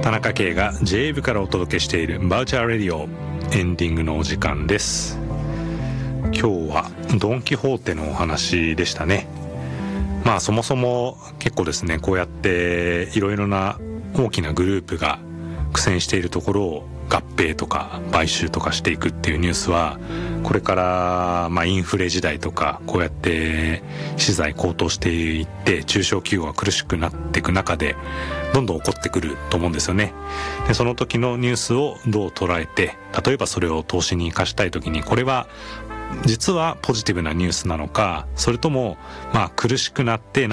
田中圭が JA 部からお届けしているバウチャーレディオ、エンディングのお時間です。今日はドン・キホーテのお話でしたね。そもそも結構ですね、こうやっていろいろな大きなグループが苦戦しているところを合併とか買収とかしていくっていうニュースは、これからインフレ時代とかこうやって資材高騰していって中小企業が苦しくなっていく中でどんどん起こってくると思うんですよね。でその時のニュースをどう捉えて、例えばそれを投資に生かしたい時にこれは実はポジティブなニュースなのか、それとも苦しくなって